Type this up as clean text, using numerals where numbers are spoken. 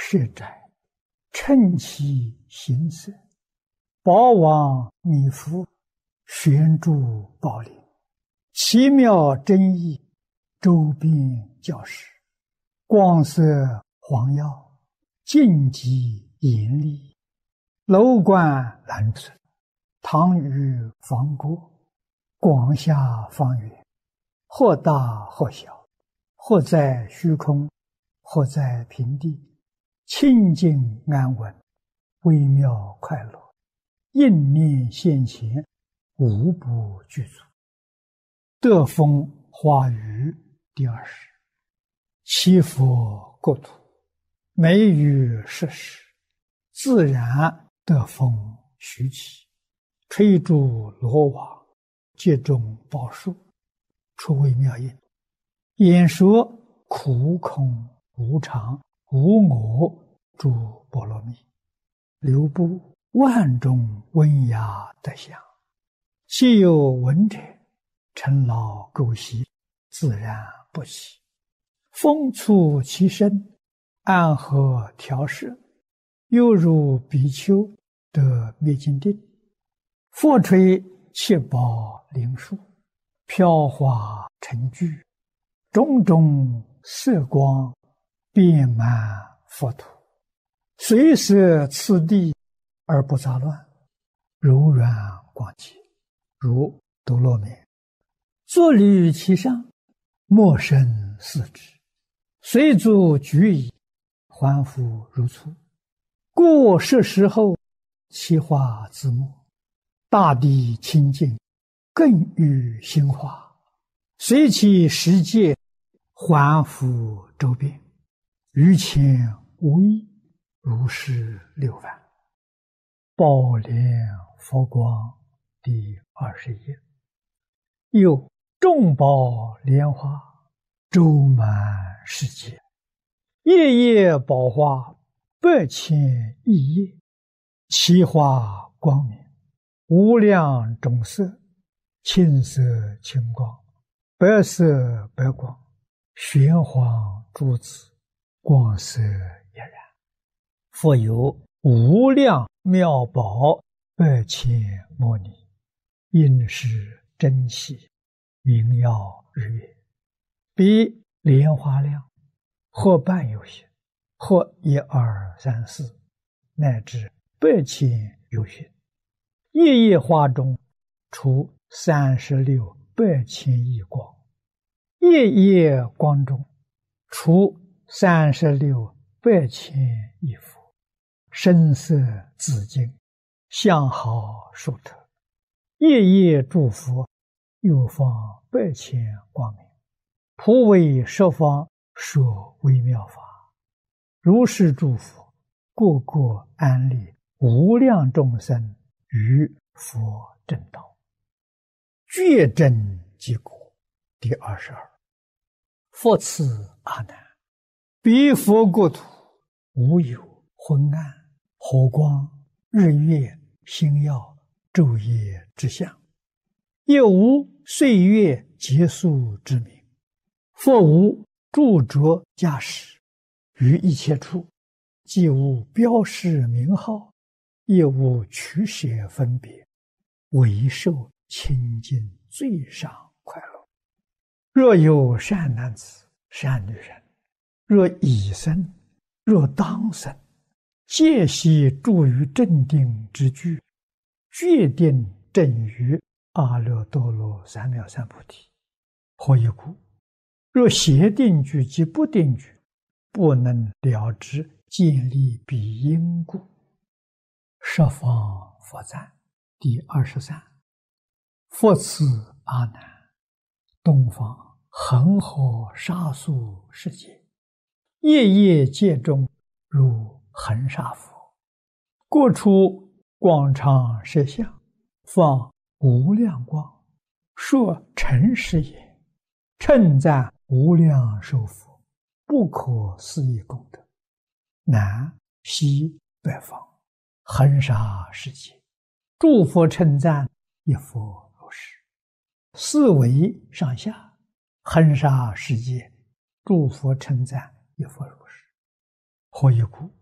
设斋，称其形色，宝王弥覆，悬柱宝林，奇妙真意，周边教室，光色黄耀，净极严厉，楼观蓝存，堂宇方郭，广厦方圆，或大或小，或在虚空，或在平地，清净安稳，微妙快乐，应念现前，无不具足。德风华语第20，祈福国土，美语设施，自然德风徐起，垂柱罗网，接种宝树，出微妙音，演说苦空无常无我诸波罗蜜，流布万种温雅德相，其有闻者，尘劳垢习，自然不起。风促其身，安和调摄，犹如比丘得灭尽定。佛垂七宝灵树，飘华成聚，种种色光，遍满佛土，随摄次第而不杂乱，柔软广洁，如多罗面。坐立其上，莫生四肢，随足举矣，还复如初。过设时后，其化自没，大地清净，更与心化，随其时界，还复周遍，于前无异，如是六番。宝莲佛光第21页。又众宝莲花，周满世界，夜夜宝花，8千亿叶，其花光明，无量种色，青色青光，白色白光，玄黄珠子，光色俨然。复有无量妙宝8千摩尼，应是珍稀，明耀日月，比莲花量，或半有形，或1、2、3、4，乃至8千有形。夜夜花中，出36、8千亿光；夜夜光中，出36、8千亿佛。声色紫金，相好殊特，夜夜祝福，又放8千光明，普为十方说微妙法。如是祝福，个个安利无量众生于佛正道，觉真即果第22。复次阿难，彼佛国土，无有昏暗、火光、日月、星耀、昼夜之相，也无岁月结束之名。复无著着驾驶，于一切处，既无标示名号，也无取舍分别，唯受清净最上快乐。若有善男子、善女人，若已生，若当生，皆悉住于正定之具，决定正于阿耨多罗三藐三菩提。何以故？若邪定具及不定具，不能了知建立彼因故。十方佛赞第23。复次阿难，东方恒河沙数世界，夜夜界中如恒沙佛，各处广场设像，放无量光，说诚实也，称赞无量寿佛，不可思议功德，南西北方恒沙世界，诸佛称赞一佛如是。四维上下恒沙世界，诸佛称赞一佛如是。何以故？